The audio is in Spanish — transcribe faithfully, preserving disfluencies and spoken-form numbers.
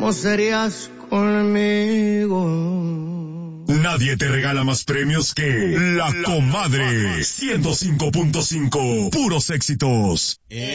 ¿cómo serías conmigo? Nadie te regala más premios que La Comadre. ciento cinco punto cinco, puros éxitos.